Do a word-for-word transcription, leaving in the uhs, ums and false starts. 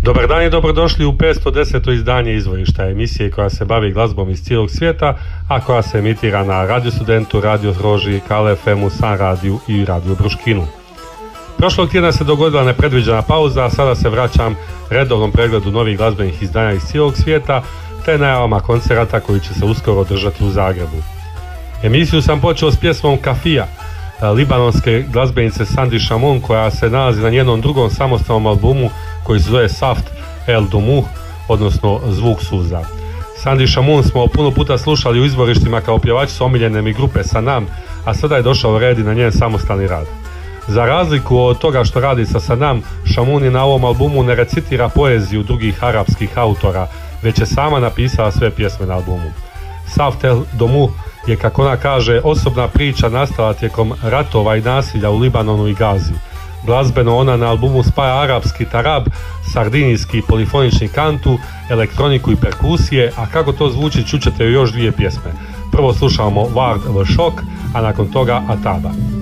Dobar dan i dobrodošli u petsto deseto izdanje Izvorišta, emisije koja se bavi glazbom iz cijelog svijeta, a koja se emitira na Radio Studentu, Radio Roži, K L F M-u, San Radiju i Radio Bruškinu. Prošlog tjedna se dogodila nepredviđena pauza, a sada se vraćam redovnom pregledu novih glazbenih izdanja iz cijelog svijeta, te najavama koncerata koji će se uskoro održati u Zagrebu. Emisiju sam počeo s pjesmom Kafija, libanonske glazbenice Sandi Šamon, koja se nalazi na njenom drugom samostalnom albumu koji se zove Saft El Domuh, odnosno Zvuk suza. Sandi Šamon smo puno puta slušali u izvorištima kao pjevačicu omiljene mi grupe Sanam, a sada je došao red i na njen samostalni rad. Za razliku od toga što radi sa Sanam, Šamon na ovom albumu ne recitira poeziju drugih arapskih autora, već je sama napisala sve pjesme na albumu. Saft El Domuh je, kako ona kaže, osobna priča nastala tijekom ratova i nasilja u Libanonu i Gazi. Glazbeno ona na albumu spaja arapski tarab, sardinijski polifonični kantu, elektroniku i perkusije, a kako to zvuči čućete u još dvije pjesme. Prvo slušamo Ward of Shock, a nakon toga Ataba.